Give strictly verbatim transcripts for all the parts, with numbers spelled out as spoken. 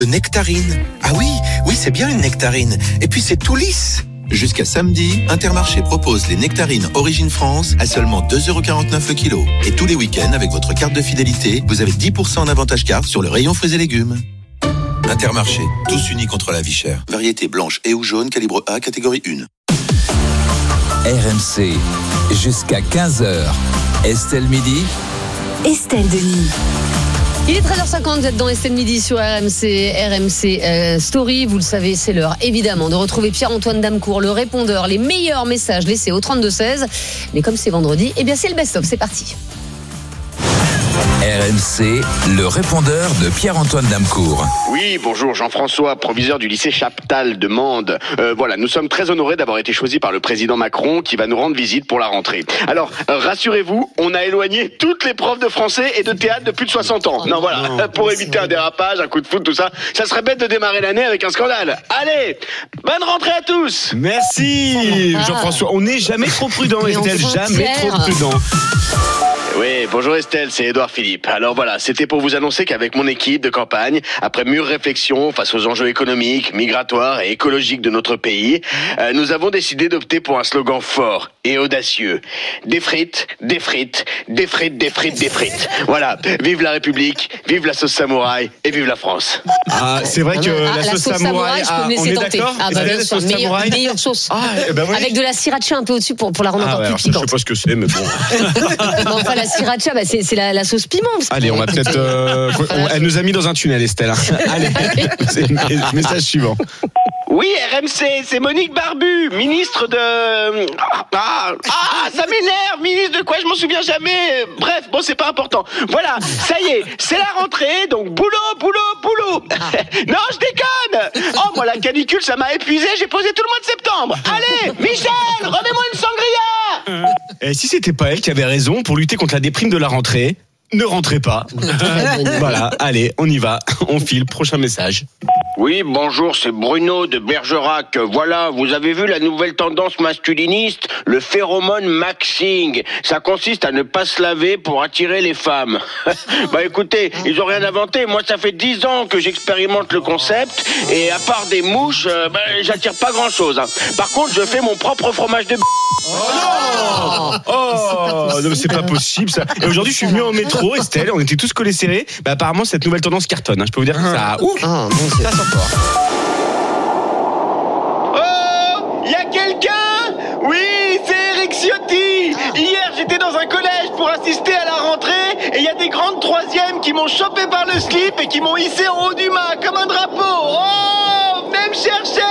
De nectarine. Ah oui, oui, c'est bien une nectarine. Et puis c'est tout lisse. Jusqu'à samedi, Intermarché propose les nectarines Origine France à seulement deux euros quarante-neuf le kilo. Et tous les week-ends, avec votre carte de fidélité, vous avez dix pour cent en avantage carte sur le rayon fruits et légumes. Intermarché, tous unis contre la vie chère. Variété blanche et ou jaune, calibre A, catégorie un. R M C, jusqu'à quinze heures. Estelle Midi. Estelle Denis. Il est treize heures cinquante, vous êtes dans Estelle Midi sur R M C, R M C euh, Story. Vous le savez, c'est l'heure évidemment de retrouver Pierre-Antoine Damecourt, le répondeur, les meilleurs messages laissés au trente-deux seize. Mais comme c'est vendredi, eh bien c'est le best-of, c'est parti. R M C, le répondeur de Pierre-Antoine Damecourt. Oui, bonjour, Jean-François, proviseur du lycée Chaptal de Mende. Euh, voilà, nous sommes très honorés d'avoir été choisis par le président Macron qui va nous rendre visite pour la rentrée. Alors, euh, rassurez-vous, on a éloigné toutes les profs de français et de théâtre de plus de soixante ans. Non, voilà, non, pour éviter un dérapage, un coup de foot, tout ça, ça serait bête de démarrer l'année avec un scandale. Allez, bonne rentrée à tous. Merci, Jean-François. On n'est jamais trop prudent, Estelle, jamais trop prudent. Oui, bonjour Estelle, c'est Édouard Philippe. Alors voilà, c'était pour vous annoncer qu'avec mon équipe de campagne, après mûre réflexion face aux enjeux économiques, migratoires et écologiques de notre pays, euh, nous avons décidé d'opter pour un slogan fort et audacieux. Des frites, des frites, des frites, des frites, des frites. Voilà, vive la République, vive la sauce samouraï et vive la France. Ah, c'est vrai que ah, la, la sauce, sauce samouraï, samouraï, je peux ah, me laisser on est tenter. d'accord. Ah bah bien sûr, sauce meilleure, samouraï. meilleure sauce. Ah, eh ben oui. Avec de la sriracha un peu au-dessus pour, pour la rendre Ah, encore ouais, plus alors, piquante. je sais pas ce que c'est, mais bon. Bon, enfin, la sriracha, bah, c'est, c'est la, la sauce piment. Allez, on va peut-être. Euh, on, elle nous a mis dans un tunnel, Estelle. Allez, c'est le message suivant. Oui, R M C, c'est Monique Barbu, ministre de... Ah, ah, ça m'énerve, ministre de quoi, je m'en souviens jamais. Bref, bon, c'est pas important. Voilà, ça y est, c'est la rentrée, donc boulot, boulot, boulot. Non, je déconne. Oh, moi, la canicule, ça m'a épuisé, j'ai posé tout le mois de septembre. Allez, Michel, remets-moi une sangria. Et si c'était pas elle qui avait raison pour lutter contre la déprime de la rentrée, ne rentrez pas. Voilà, allez, on y va. On file, prochain message. Oui, bonjour, c'est Bruno de Bergerac. Voilà, vous avez vu la nouvelle tendance masculiniste, le phéromone maxing. Ça consiste à ne pas se laver pour attirer les femmes. Bah écoutez, ils ont rien inventé. Moi, ça fait dix ans que j'expérimente le concept et à part des mouches, euh, bah, j'attire pas grand-chose. Hein. Par contre, je fais mon propre fromage de... Oh non Oh non, mais c'est pas possible ça. Et aujourd'hui, je suis venu en métro, Estelle, on était tous collés serrés. Bah apparemment, cette nouvelle tendance cartonne. Hein. Je peux vous dire que ça... Ouf, Ah, bon Dieu. ça sort fort. Oh, y a quelqu'un? Oui, c'est Eric Ciotti. Hier, j'étais dans un collège pour assister à la rentrée et il y a des grandes troisièmes qui m'ont chopé par le slip et qui m'ont hissé en haut du mât comme un drapeau. Oh, venez me chercher.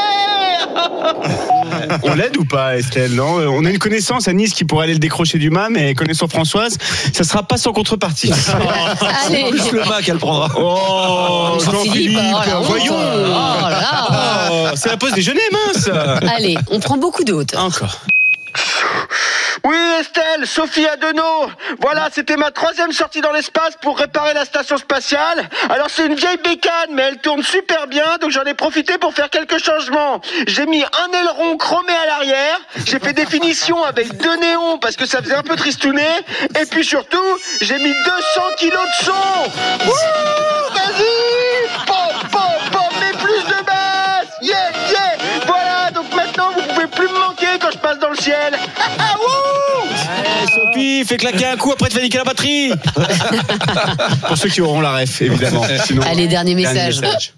On l'aide ou pas, Estelle? Non, on a une connaissance à Nice qui pourrait aller le décrocher du mât, mais connaissant Françoise, ça sera pas sans contrepartie. Allez. C'est plus le mât qu'elle prendra. Oh, Jean-Philippe, Jean-Philippe, oh là, voyons. oh là là. Oh, c'est la pause déjeuner, mince. Allez, on prend beaucoup de hauteur. Encore. Oui, Estelle, Sophie Adenau. Voilà, c'était ma troisième sortie dans l'espace pour réparer la station spatiale. Alors c'est une vieille bécane, mais elle tourne super bien, donc j'en ai profité pour faire quelques changements. J'ai mis un aileron chromé à l'arrière, j'ai fait des finitions avec deux néons parce que ça faisait un peu tristounet, et puis surtout, j'ai mis deux cents kilos de son. Wouh, vas-y, pop, pop, pop, mais plus de basse. Yeah, yeah. Voilà, donc maintenant vous pouvez plus me manquer quand je passe dans le ciel. Hey, Sophie, fais claquer un coup, après tu vas niquer la batterie. Pour ceux qui auront la ref, évidemment. Sinon, Allez, dernier message. message.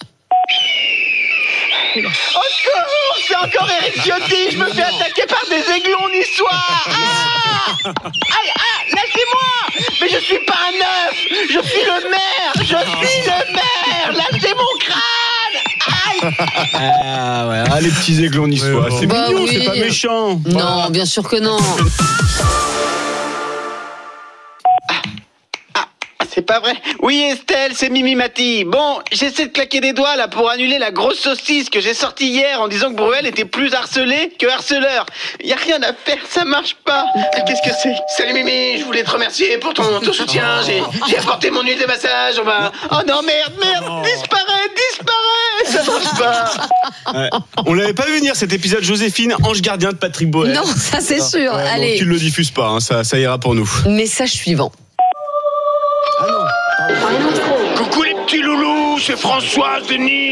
Au secours, c'est encore Eric Ciotti, je me fais attaquer par des aiglons niçois. Ah, ah, ah, lâchez-moi. Mais je suis pas un œuf, je suis le maire, je suis le maire, lâchez mon crâne. Aïe. Ah ouais, ah, les petits aiglons niçois, c'est Bah mignon, oui. c'est pas méchant. Non, bien sûr que non. C'est pas vrai. Oui, Estelle, c'est Mimi Mati. Bon, j'essaie de claquer des doigts là pour annuler la grosse saucisse que j'ai sortie hier en disant que Bruel était plus harcelé que harceleur. Y a rien à faire, ça marche pas. Qu'est-ce que c'est? Salut Mimi, je voulais te remercier pour ton, ton soutien. J'ai, j'ai apporté mon huile de massage. On va... Oh non, merde, merde, disparaît, disparaît. Ça marche pas. Ouais. On l'avait pas vu venir cet épisode Joséphine, ange gardien de Patrick Boel. Non, ça c'est sûr. Ouais, Allez, donc tu le diffuses pas, hein, ça, ça ira pour nous. message suivant. Coucou les petits loulous, c'est Françoise Denis.